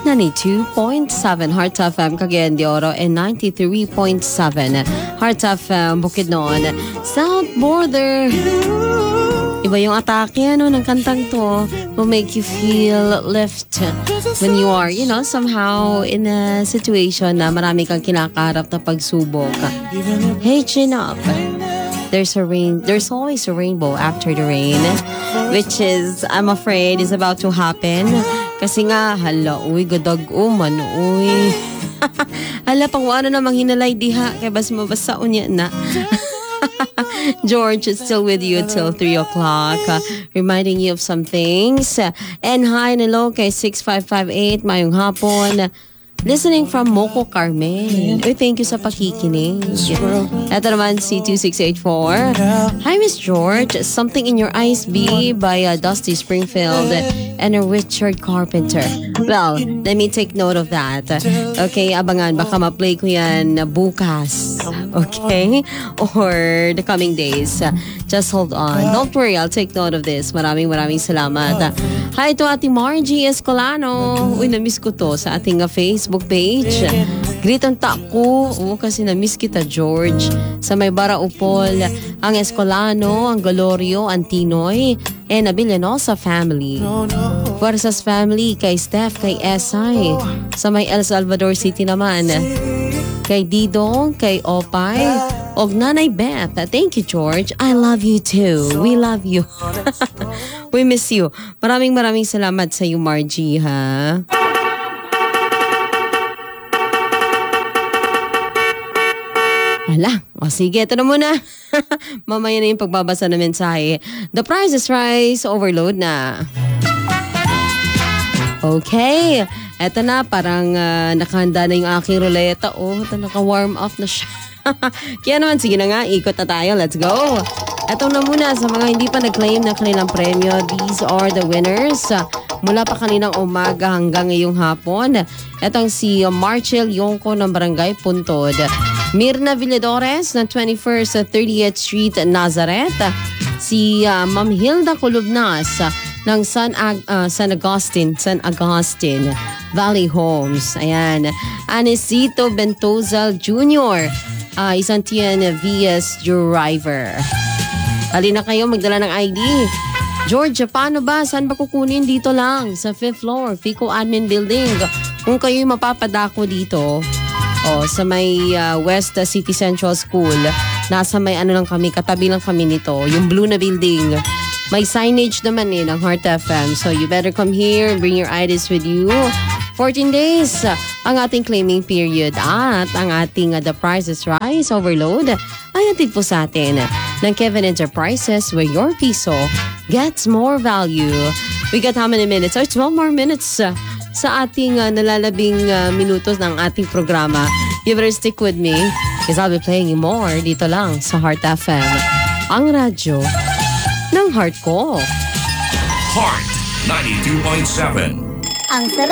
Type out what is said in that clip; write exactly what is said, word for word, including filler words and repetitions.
ninety-two point seven Heart F M Cagayan de Oro and ninety-three point seven Heart F M Bukidnon. South Border. Iba yung atake ano, ng kantang to will make you feel lift when you are, you know, somehow in a situation na marami kang kinakarap na pagsubok. Hey, chin up. There's a rain. There's always a rainbow after the rain, which is, I'm afraid, is about to happen. Kasi nga, hala, uy, gadag uman, uy. Hala, pang ano namang hinalay diha, kaya bas mabasa unya na. George is still with you till three o'clock, uh, reminding you of some things. Uh, and hi and hello kay six five five eight, mayong hapon. Listening from Moco Carmen. Uy, thank you sa pakikinig. Ito naman si two six eight four. Hi, Miss George. Something in Your Eyes B by uh, Dusty Springfield and uh, Richard Carpenter. Well, let me take note of that. Okay, abangan. Baka ma-play ko yan bukas. Okay? Or the coming days. Just hold on. Don't worry, I'll take note of this. Maraming maraming salamat. Hi to Ate Margie Escolano. Uy, na-miss ko to sa ating uh, Facebook page. Greet ang tako. Oo, kasi na-miss kita, George. Sa may Baraupol, ang Escolano, ang Galorio, ang Tinoy, and a Villanosa family. Fuerzas family, kay Steph, kay S I. Sa may El Salvador City naman, kay Didong, kay Opay, og Nanay Beth. Thank you, George. I love you too. We love you. We miss you. Maraming maraming salamat sa iyo, Margie, ha? Hala, o sige, ito na muna. Mamaya na yung pagbabasa ng mensahe. The Price is Right, overload na. Okay, eto na, parang uh, nakahanda na yung aking ruleta. Oh, ito, naka-warm up na siya. Kaya naman, sige na nga, ikot na tayo. Let's go! Eto na muna, sa mga hindi pa nag-claim na kanilang premyo, these are the winners. Uh, mula pa kaninang umaga hanggang ngayong hapon. Etong si uh, Marchel Yongko ng Barangay Puntod. Mirna Villadores ng twenty-first at thirtieth Street, Nazareth. Si uh, Ma'am Hilda Colubnas uh, ng San, Ag- uh, San Agustin, San Agustin Valley Homes. Ayan. Anesito Bentozal Junior Uh, isang T N V S driver. Halina kayo, magdala ng I D. George, paano ba? Saan ba kukunin? Dito lang, sa fifth floor, Fico Admin Building. Kung kayo'y mapapadako dito, oh, sa may uh, West uh, City Central School, nasa may ano lang kami, katabi lang kami nito, yung blue na building. May signage naman eh ng Heart F M. So you better come here and bring your I Ds with you. fourteen days ang ating claiming period at ang ating uh, The Price is Right overload ay hatid po sa atin ng Kevin Enterprises, where your piso gets more value. We got how many minutes? Oh, twelve more minutes uh, sa ating uh, nalalabing uh, minutos ng ating programa. You better stick with me because I'll be playing you more dito lang sa Heart F M, ang radyo ng heart ko. Heart ninety-two point seven. Ang sarap.